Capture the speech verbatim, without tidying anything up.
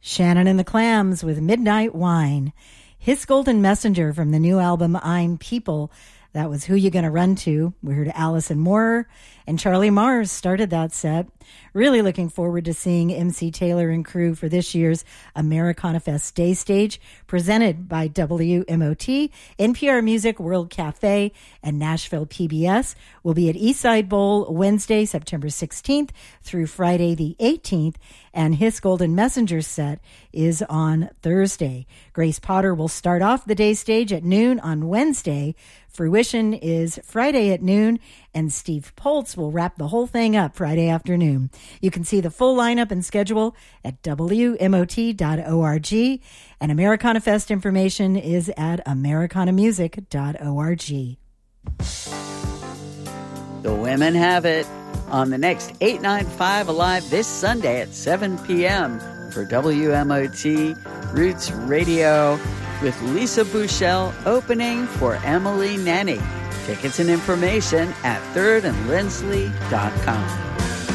Shannon and the Clams with Midnight Wine. His Golden Messenger from the new album I'm People. That was Who You Gonna Run To. We heard Allison Moorer and Charlie Mars started that set. Really looking forward to seeing M C Taylor and crew for this year's Americana Fest Day Stage, presented by W M O T, N P R Music, World Cafe, and Nashville P B S. Will be at Eastside Bowl Wednesday, September sixteenth through Friday the eighteenth, and His Golden Messenger set is on Thursday. Grace Potter will start off the day stage at noon on Wednesday. Fruition is Friday at noon, and Steve Poltz will wrap the whole thing up Friday afternoon. You can see the full lineup and schedule at W M O T dot org, and Americana Fest information is at Americana Music dot org. The women have it on the next eight ninety-five Alive this Sunday at seven p.m. for W M O T Roots Radio, with Lisa Bouchel opening for Emily Nenny. Tickets and information at third and lindsley dot com.